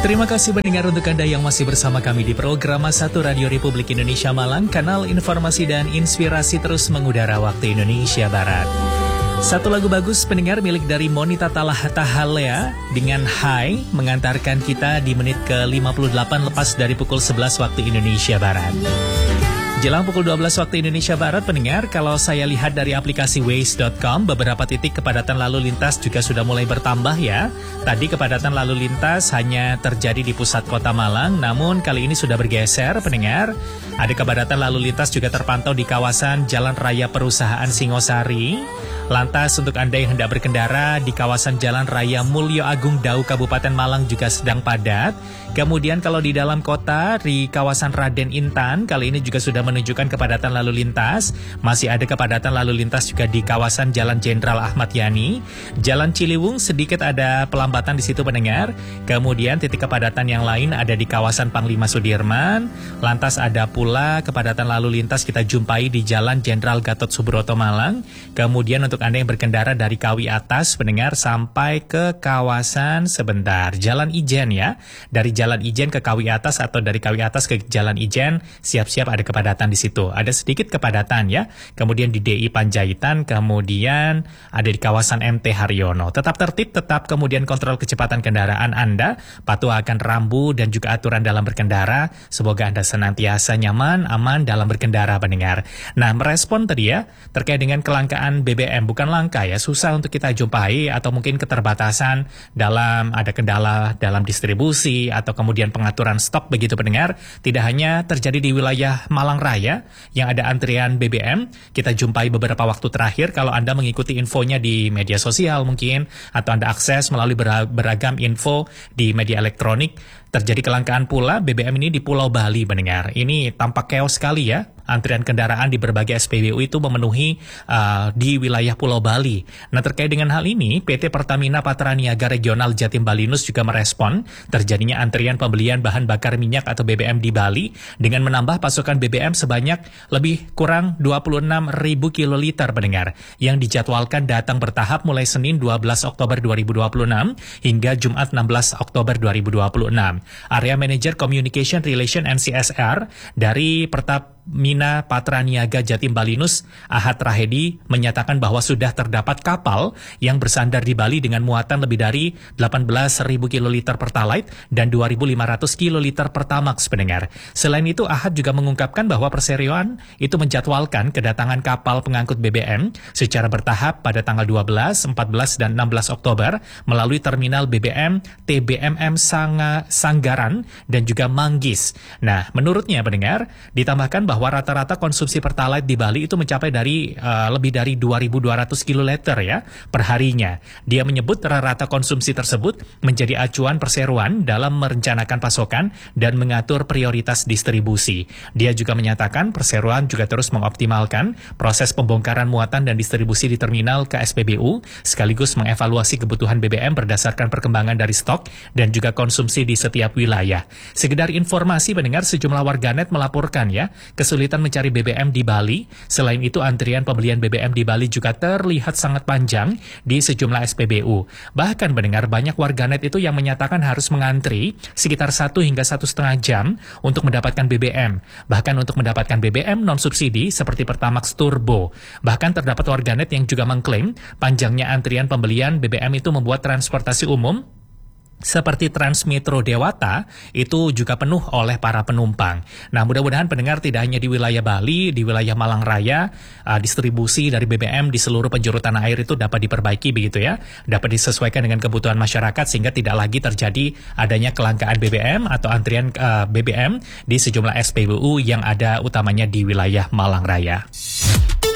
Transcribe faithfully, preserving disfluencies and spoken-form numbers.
Terima kasih pendengar untuk Anda yang masih bersama kami di program satu Radio Republik Indonesia Malang, kanal informasi dan inspirasi terus mengudara waktu Indonesia Barat. Satu lagu bagus pendengar milik dari Monita Tahalea dengan Hai mengantarkan kita di menit ke lima puluh delapan lepas dari pukul sebelas waktu Indonesia Barat. Jelang pukul dua belas waktu Indonesia Barat, pendengar, kalau saya lihat dari aplikasi waze dot com, beberapa titik kepadatan lalu lintas juga sudah mulai bertambah ya. Tadi kepadatan lalu lintas hanya terjadi di pusat kota Malang, namun kali ini sudah bergeser, pendengar. Ada kepadatan lalu lintas juga terpantau di kawasan Jalan Raya Perusahaan Singosari. Lantas untuk Anda yang hendak berkendara di kawasan Jalan Raya Mulyo Agung Dau Kabupaten Malang juga sedang padat. Kemudian kalau di dalam kota di kawasan Raden Intan, kali ini juga sudah menunjukkan kepadatan lalu lintas. Masih ada kepadatan lalu lintas juga di kawasan Jalan Jenderal Ahmad Yani. Jalan Ciliwung sedikit ada pelambatan di situ pendengar. Kemudian titik kepadatan yang lain ada di kawasan Panglima Sudirman. Lantas ada pula kepadatan lalu lintas kita jumpai di Jalan Jenderal Gatot Subroto Malang. Kemudian untuk Anda yang berkendara dari Kawi Atas pendengar sampai ke kawasan sebentar Jalan Ijen ya. Dari Jalan Ijen ke Kawi Atas atau dari Kawi Atas ke Jalan Ijen, siap-siap ada kepadatan di situ. Ada sedikit kepadatan ya. Kemudian di D I Panjaitan, kemudian ada di kawasan M T Haryono. Tetap tertib, tetap kemudian kontrol kecepatan kendaraan Anda, patuh akan rambu dan juga aturan dalam berkendara. Semoga Anda senantiasa nyaman, aman dalam berkendara pendengar. Nah, merespon tadi ya terkait dengan kelangkaan B B M, bukan langka ya, susah untuk kita jumpai atau mungkin keterbatasan dalam ada kendala dalam distribusi atau kemudian pengaturan stok begitu pendengar. Tidak hanya terjadi di wilayah Malang Raya yang ada antrian B B M, kita jumpai beberapa waktu terakhir kalau Anda mengikuti infonya di media sosial mungkin atau Anda akses melalui beragam info di media elektronik. Terjadi kelangkaan pula B B M ini di Pulau Bali pendengar. Ini tampak chaos sekali ya. Antrian kendaraan di berbagai S P B U itu memenuhi uh, di wilayah Pulau Bali. Nah, terkait dengan hal ini, P T Pertamina Patraniaga Regional Jatim Balinus juga merespon terjadinya antrian pembelian bahan bakar minyak atau B B M di Bali dengan menambah pasokan B B M sebanyak lebih kurang dua puluh enam ribu kiloliter pendengar yang dijadwalkan datang bertahap mulai Senin dua belas Oktober dua ribu dua puluh enam hingga Jumat enam belas Oktober dua ribu dua puluh enam. Area Manager Communication Relation M C S R dari Pertamina Patraniaga Jatim Balinus, Ahad Rahedi, menyatakan bahwa sudah terdapat kapal yang bersandar di Bali dengan muatan lebih dari delapan belas ribu kiloliter Pertalite dan dua ribu lima ratus kiloliter Pertamax pendengar. Selain itu, Ahad juga mengungkapkan bahwa perseroan itu menjadwalkan kedatangan kapal pengangkut B B M secara bertahap pada tanggal dua belas, empat belas, dan enam belas Oktober melalui terminal B B M T B M M Sanga Sanggaran dan juga Manggis. Nah, menurutnya pendengar, ditambahkan bahwa rata-rata konsumsi Pertalite di Bali itu mencapai dari uh, lebih dari dua ribu dua ratus kiloliter ya per harinya. Dia menyebut rata-rata konsumsi tersebut menjadi acuan perseroan dalam merencanakan pasokan dan mengatur prioritas distribusi. Dia juga menyatakan perseroan juga terus mengoptimalkan proses pembongkaran muatan dan distribusi di terminal ke S P B U sekaligus mengevaluasi kebutuhan B B M berdasarkan perkembangan dari stok dan juga konsumsi di setiap wilayah. Sekedar informasi pendengar, sejumlah warganet melaporkan ya kesulitan mencari B B M di Bali. Selain itu, antrian pembelian B B M di Bali juga terlihat sangat panjang di sejumlah S P B U. Bahkan pendengar, banyak warganet itu yang menyatakan harus mengantri sekitar satu hingga satu setengah jam untuk mendapatkan B B M. Bahkan untuk mendapatkan B B M non subsidi seperti Pertamax Turbo. Bahkan terdapat warganet yang juga mengklaim panjangnya antrian pembelian B B M itu membuat transportasi umum seperti Transmetro Dewata itu juga penuh oleh para penumpang. Nah, mudah-mudahan pendengar tidak hanya di wilayah Bali, di wilayah Malang Raya, uh, distribusi dari B B M di seluruh penjuru tanah air itu dapat diperbaiki begitu ya, dapat disesuaikan dengan kebutuhan masyarakat sehingga tidak lagi terjadi adanya kelangkaan B B M atau antrian uh, B B M di sejumlah S P B U yang ada utamanya di wilayah Malang Raya.